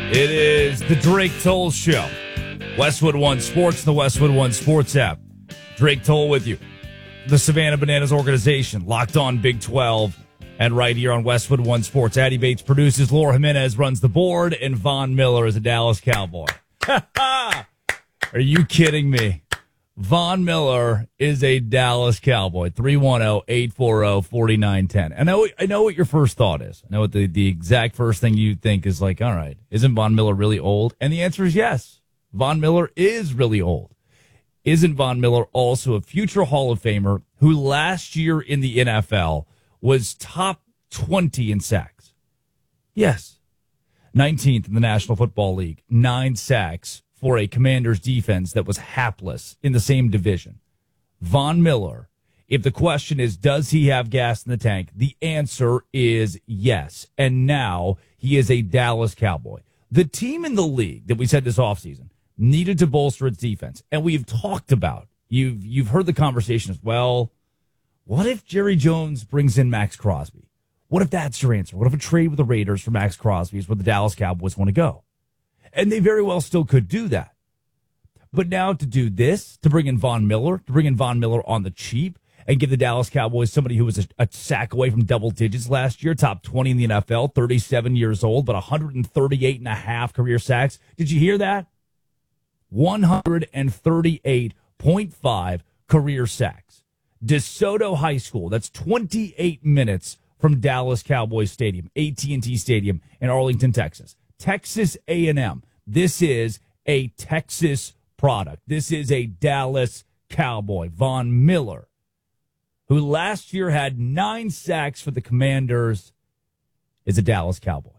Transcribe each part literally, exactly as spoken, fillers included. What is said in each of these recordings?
It is the Drake Toll Show. Westwood One Sports, the Westwood One Sports app. Drake Toll with you. The Savannah Bananas organization, Locked On Big twelve, and right here on Westwood One Sports. Addie Bates produces, Laura Jimenez runs the board, and Von Miller is a Dallas Cowboy. Are you kidding me? Von Miller is a Dallas Cowboy. three one zero, eight four zero, four nine one zero. I know I know what your first thought is. I know what the, the exact first thing you think is like, all right, isn't Von Miller really old? And the answer is yes. Von Miller is really old. Isn't Von Miller also a future Hall of Famer who last year in the N F L was top twenty in sacks? Yes. nineteenth in the National Football League. Nine sacks for a Commanders defense that was hapless in the same division. Von Miller, if the question is, does he have gas in the tank? The answer is yes. And now he is a Dallas Cowboy. The team in the league that we said this offseason needed to bolster its defense. And we've talked about, you've, you've heard the conversation as well. What if Jerry Jones brings in Max Crosby? What if that's your answer? What if a trade with the Raiders for Max Crosby is where the Dallas Cowboys want to go? And they very well still could do that. But now to do this, to bring in Von Miller, to bring in Von Miller on the cheap and give the Dallas Cowboys somebody who was a, a sack away from double digits last year, top twenty in the N F L, thirty-seven years old, but one hundred thirty-eight and a half career sacks. Did you hear that? one hundred thirty-eight point five career sacks. DeSoto High School, that's twenty-eight minutes from Dallas Cowboys Stadium, A T and T Stadium in Arlington, Texas. Texas A and M. This is a Texas product. This is a Dallas Cowboy. Von Miller, who last year had nine sacks for the Commanders, is a Dallas Cowboy.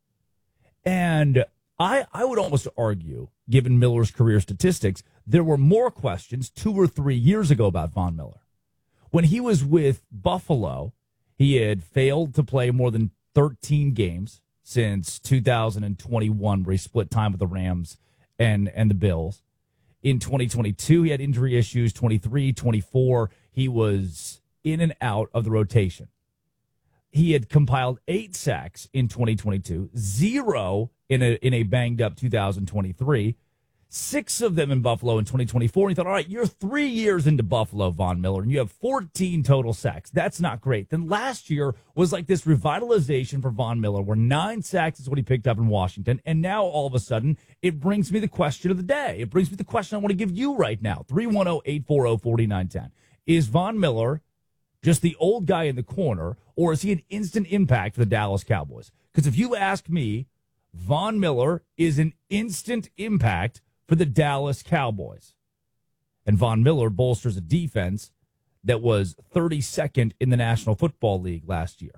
And I, I would almost argue, given Miller's career statistics, there were more questions two or three years ago about Von Miller. When he was with Buffalo, he had failed to play more than thirteen games since two thousand twenty-one, where he split time with the Rams and, and the Bills. In twenty twenty-two, he had injury issues. twenty-three, twenty-four, he was in and out of the rotation. He had compiled eight sacks in twenty twenty-two, zero in a in a banged-up two thousand twenty-three, six of them in Buffalo in twenty twenty-four. And he thought, all right, you're three years into Buffalo, Von Miller, and you have fourteen total sacks. That's not great. Then last year was like this revitalization for Von Miller, where nine sacks is what he picked up in Washington. And now, all of a sudden, it brings me the question of the day. It brings me the question I want to give you right now. three one zero, eight four zero, four nine one zero. Is Von Miller just the old guy in the corner, or is he an instant impact for the Dallas Cowboys? Because if you ask me, Von Miller is an instant impact for the Dallas Cowboys. And Von Miller bolsters a defense that was thirty-second in the National Football League last year.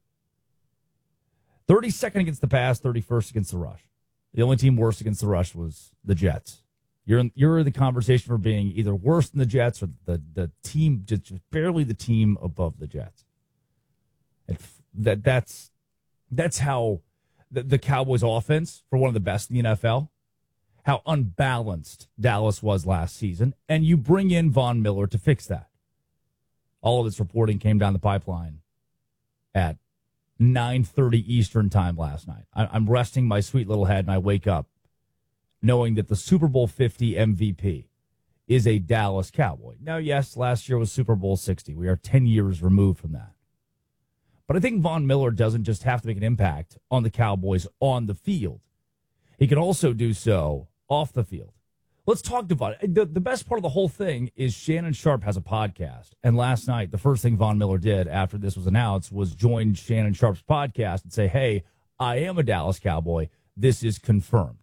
thirty-second against the pass, thirty-first against the rush. The only team worse against the rush was the Jets. You're in, you're in the conversation for being either worse than the Jets or the, the team, just barely the team above the Jets. And that that's that's how the, the Cowboys offense, for one of the best in the N F L, how unbalanced Dallas was last season, and you bring in Von Miller to fix that. All of this reporting came down the pipeline at nine thirty Eastern time last night. I, I'm resting my sweet little head, and I wake up knowing that the Super Bowl fifty M V P is a Dallas Cowboy. Now, yes, last year was Super Bowl sixty. We are ten years removed from that. But I think Von Miller doesn't just have to make an impact on the Cowboys on the field. He can also do so off the field. Let's talk about it. The, the best part of the whole thing is Shannon Sharpe has a podcast. And last night, the first thing Von Miller did after this was announced was join Shannon Sharpe's podcast and say, hey, I am a Dallas Cowboy. This is confirmed.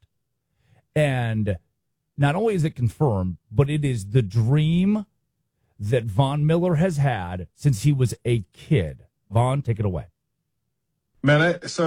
And not only is it confirmed, but it is the dream that Von Miller has had since he was a kid. Von, take it away. Man, I, so